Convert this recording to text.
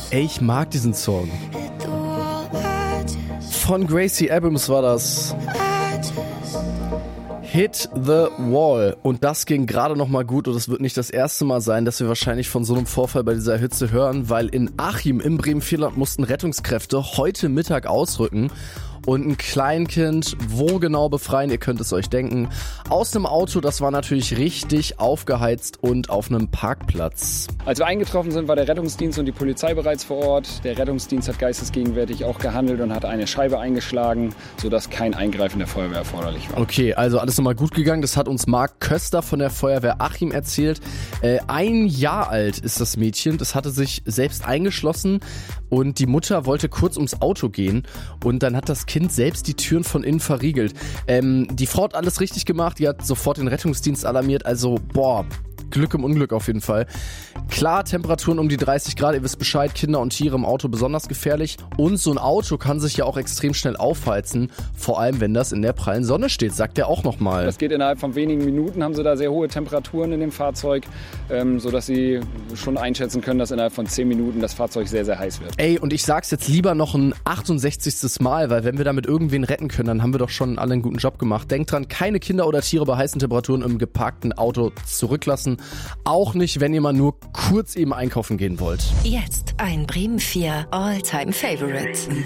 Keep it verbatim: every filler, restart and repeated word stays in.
Ey, ich mag diesen Song. Von Gracie Abrams war das. Hit the Wall. Und das ging gerade noch mal gut und es wird nicht das erste Mal sein, dass wir wahrscheinlich von so einem Vorfall bei dieser Hitze hören, weil in Achim im Bremen-Vierland mussten Rettungskräfte heute Mittag ausrücken und ein Kleinkind wo genau befreien, ihr könnt es euch denken, aus einem Auto, das war natürlich richtig aufgeheizt und auf einem Parkplatz. Als wir eingetroffen sind, war der Rettungsdienst und die Polizei bereits vor Ort. Der Rettungsdienst hat geistesgegenwärtig auch gehandelt und hat eine Scheibe eingeschlagen, sodass kein Eingreifen der Feuerwehr erforderlich war. Okay, also alles nochmal gut gegangen. Das hat uns Marc Köster von der Feuerwehr Achim erzählt. Äh, ein Jahr alt ist das Mädchen. Das hatte sich selbst eingeschlossen und die Mutter wollte kurz ums Auto gehen und dann hat das Kind selbst die Türen von innen verriegelt. Ähm, die Frau hat alles richtig gemacht. Die hat sofort den Rettungsdienst alarmiert. Also, boah, Glück im Unglück auf jeden Fall. Klar, Temperaturen um die dreißig Grad, ihr wisst Bescheid, Kinder und Tiere im Auto besonders gefährlich. Und so ein Auto kann sich ja auch extrem schnell aufheizen, vor allem wenn das in der prallen Sonne steht, sagt er auch nochmal. Das geht innerhalb von wenigen Minuten, haben sie da sehr hohe Temperaturen in dem Fahrzeug, ähm, sodass sie schon einschätzen können, dass innerhalb von zehn Minuten das Fahrzeug sehr, sehr heiß wird. Ey, und ich sag's jetzt lieber noch ein achtundsechzigstes Mal, weil wenn wir damit irgendwen retten können, dann haben wir doch schon alle einen guten Job gemacht. Denkt dran, keine Kinder oder Tiere bei heißen Temperaturen im geparkten Auto zurücklassen. Auch nicht, wenn ihr mal nur kurz eben einkaufen gehen wollt. Jetzt ein Bremen vier All-Time Favorite.